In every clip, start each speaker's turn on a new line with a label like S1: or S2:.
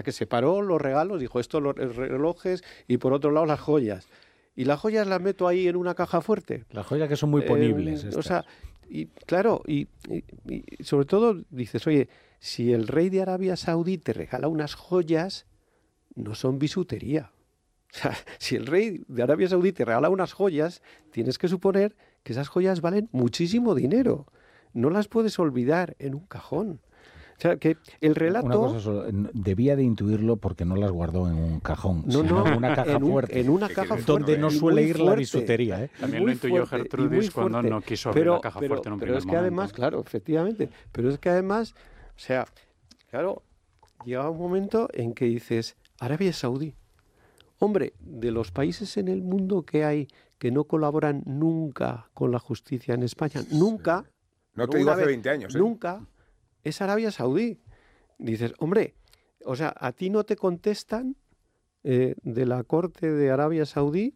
S1: que separó los regalos, dijo esto los relojes y por otro lado las joyas. Y las joyas las meto ahí en una caja fuerte.
S2: Las joyas que son muy ponibles.
S1: O sea, y claro, y sobre todo dices, oye, si el rey de Arabia Saudí te regala unas joyas, no son bisutería. O sea, si el rey de Arabia Saudí te regala unas joyas, tienes que suponer que esas joyas valen muchísimo dinero. No las puedes olvidar en un cajón. O sea, que el relato...
S2: Una cosa solo, debía de intuirlo porque no las guardó en un cajón, sino en una caja fuerte.
S1: En una caja fuerte.
S2: Donde no suele ir la bisutería.
S3: También lo intuyó Gertrudis cuando no quiso abrir la caja fuerte en un primer momento.
S1: Pero es que además, claro, efectivamente, pero es que además, o sea, claro, llega un momento en que dices, Arabia Saudí, hombre, de los países en el mundo que hay que no colaboran nunca con la justicia en España, nunca...
S4: No te digo hace 20 años.
S1: Nunca es Arabia Saudí. Dices, hombre, o sea, a ti no te contestan de la corte de Arabia Saudí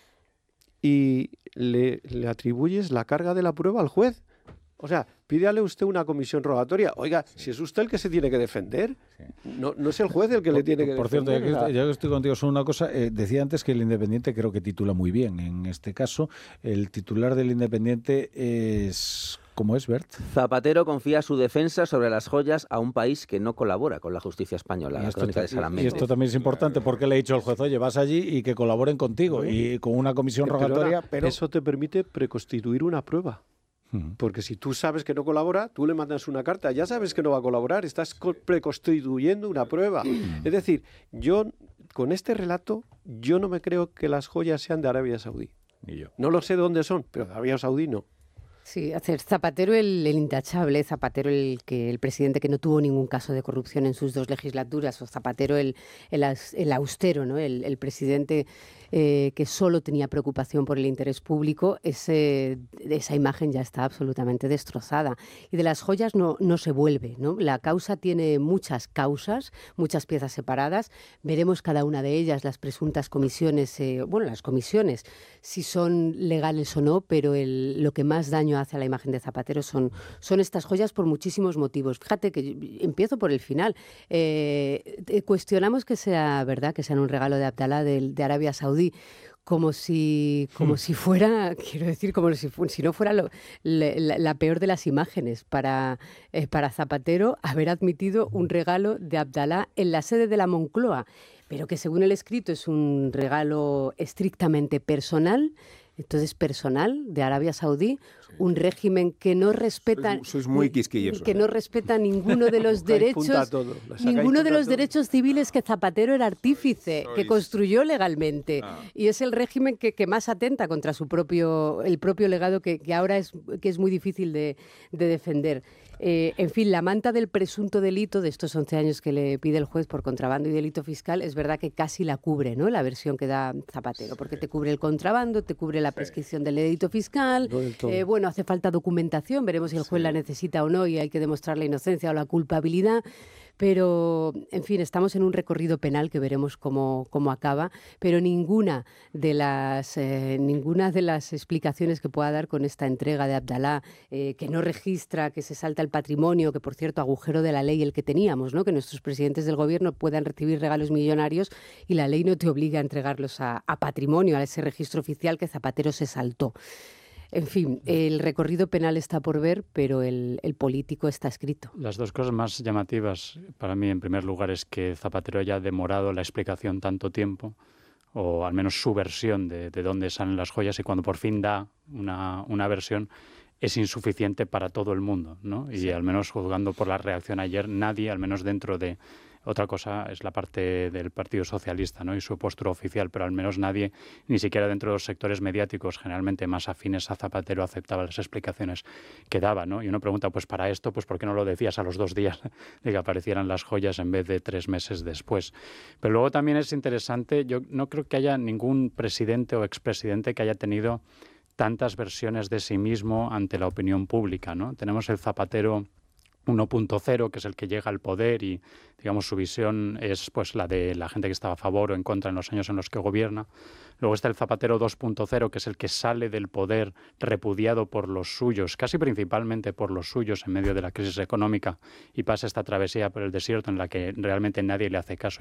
S1: y le atribuyes la carga de la prueba al juez. O sea, pídale usted una comisión rogatoria. Oiga, si es usted el que se tiene que defender, no es el juez el que le tiene que defender.
S2: Por cierto, ya que estoy contigo, solo una cosa. Decía antes que el Independiente creo que titula muy bien. En este caso, el titular del Independiente es... ¿Cómo es, Bert?
S5: Zapatero confía su defensa sobre las joyas a un país que no colabora con la justicia española. La crónica de Sara Méndez.
S2: Y esto también es importante porque le he dicho al juez, oye, vas allí y que colaboren contigo y con una comisión rogatoria. Pero
S1: eso te permite preconstituir una prueba. Porque si tú sabes que no colabora, tú le mandas una carta, ya sabes que no va a colaborar, estás preconstituyendo una prueba. Es decir, yo con este relato, yo no me creo que las joyas sean de Arabia Saudí.
S2: Ni yo.
S1: No lo sé de dónde son, pero de Arabia Saudí no.
S6: Sí, hacer Zapatero el intachable, Zapatero el presidente que no tuvo ningún caso de corrupción en sus 2 legislaturas, o Zapatero el austero, ¿no? El presidente que solo tenía preocupación por el interés público, esa imagen ya está absolutamente destrozada. Y de las joyas no se vuelve, ¿no? La causa tiene muchas causas, muchas piezas separadas. Veremos cada una de ellas, las presuntas comisiones, las comisiones, si son legales o no, pero lo que más daño hace a la imagen de Zapatero son estas joyas por muchísimos motivos. Fíjate que empiezo por el final. Cuestionamos que sea verdad, que sean un regalo de Abdalá de Arabia Saudí, como si fuera, quiero decir, como si no fuera la peor de las imágenes para Zapatero haber admitido un regalo de Abdalá en la sede de la Moncloa, pero que según el escrito es un regalo estrictamente personal. Entonces, personal de Arabia Saudí, un régimen que no respeta,
S4: sois muy quisquillosos,
S6: que no respeta ninguno de los derechos civiles que Zapatero era artífice, que construyó legalmente, y es el régimen que más atenta contra el propio legado que ahora es muy difícil de defender. En fin, la manta del presunto delito de estos 11 años que le pide el juez por contrabando y delito fiscal es verdad que casi la cubre, ¿no? La versión que da Zapatero, porque te cubre el contrabando, te cubre la prescripción del delito fiscal. Bueno, hace falta documentación, veremos si el juez la necesita o no y hay que demostrar la inocencia o la culpabilidad. Pero, en fin, estamos en un recorrido penal que veremos cómo acaba, pero ninguna de las explicaciones que pueda dar con esta entrega de Abdalá, que no registra, que se salta el patrimonio, que por cierto, agujero de la ley el que teníamos, ¿no? Que nuestros presidentes del gobierno puedan recibir regalos millonarios y la ley no te obliga a entregarlos a patrimonio, a ese registro oficial que Zapatero se saltó. En fin, el recorrido penal está por ver, pero el político está escrito.
S3: Las 2 cosas más llamativas para mí, en primer lugar, es que Zapatero haya demorado la explicación tanto tiempo, o al menos su versión de dónde salen las joyas, y cuando por fin da una versión, es insuficiente para todo el mundo, ¿no? Y al menos juzgando por la reacción ayer, nadie, al menos dentro de... Otra cosa es la parte del Partido Socialista, ¿no? Y su postura oficial, pero al menos nadie, ni siquiera dentro de los sectores mediáticos generalmente más afines a Zapatero, aceptaba las explicaciones que daba, ¿no? Y uno pregunta, pues para esto, pues ¿por qué no lo decías a los 2 días de que aparecieran las joyas en vez de 3 meses después? Pero luego también es interesante, yo no creo que haya ningún presidente o expresidente que haya tenido tantas versiones de sí mismo ante la opinión pública, ¿no? Tenemos el Zapatero 1.0, que es el que llega al poder y, digamos, su visión es pues la de la gente que estaba a favor o en contra en los años en los que gobierna. Luego está el Zapatero 2.0, que es el que sale del poder repudiado por los suyos, casi principalmente por los suyos en medio de la crisis económica, y pasa esta travesía por el desierto en la que realmente nadie le hace caso